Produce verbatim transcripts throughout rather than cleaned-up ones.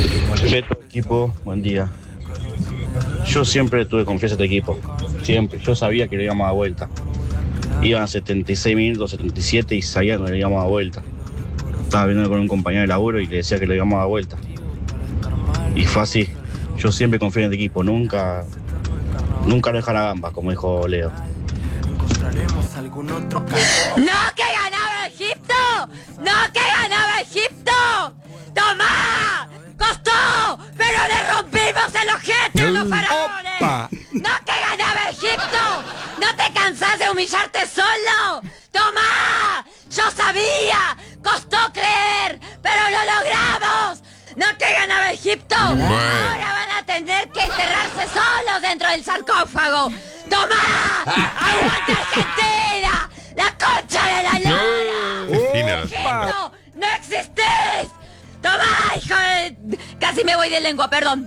Beto, equipo, buen día. Yo siempre tuve confianza en este equipo, siempre. Yo sabía que le íbamos a dar vuelta. Iban setenta y seis minutos, setenta y siete y sabía que le íbamos a dar vuelta. Estaba viendo con un compañero de laburo y le decía que le íbamos a dar vuelta. Y fue así. Yo siempre confié en este equipo, nunca, nunca lo dejar a gamba, como dijo Leo. ¡No que ganaba Egipto! ¡No que ganaba Egipto! ¡Tomá! ¡Costó! ¡Pero le rompimos el ojete a los faraones! Opa. ¡No que ganaba Egipto! ¿No te cansás de humillarte solo? ¡Tomá! ¡Yo sabía! ¡Costó creer! ¡Pero lo logramos! ¡No que ganaba Egipto! Bueno. Ahora van a tener que enterrarse solos dentro del sarcófago. ¡Tomá! ¡Aguanta Argentina! ¡La concha de la lora! Imagínate. ¡Egipto! ¡No existís! ¡Tomá, hijo de...! Casi me voy de lengua, perdón.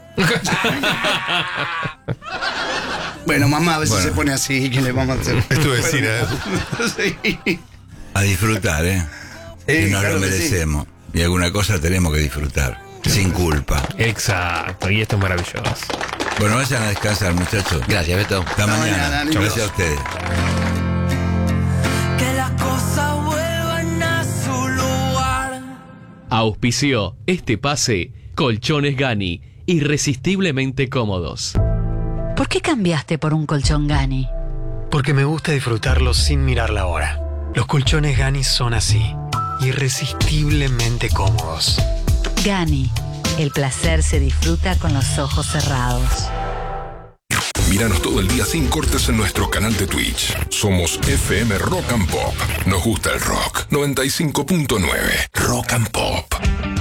Bueno, mamá a veces Bueno. se pone así, ¿qué le vamos a hacer? Esto es decir, ¿eh? Sí. A disfrutar, ¿eh? Que Sí, nos claro lo que sí. merecemos. Y alguna cosa tenemos que disfrutar. Sin culpa. Exacto, y esto es maravilloso. Bueno, vayan a descansar, muchachos. Gracias, Beto. Hasta mañana, mañana. amigos. Gracias a ustedes. Que las cosas vuelvan a su lugar. Auspició este pase Colchones Gani, irresistiblemente cómodos. ¿Por qué cambiaste por un colchón Gani? Porque me gusta disfrutarlo sin mirar la hora. Los colchones Gani son así, irresistiblemente cómodos. Gani, el placer se disfruta con los ojos cerrados. Míranos todo el día sin cortes en nuestro canal de Twitch. Somos F M Rock and Pop. Nos gusta el rock. noventa y cinco punto nueve Rock and Pop.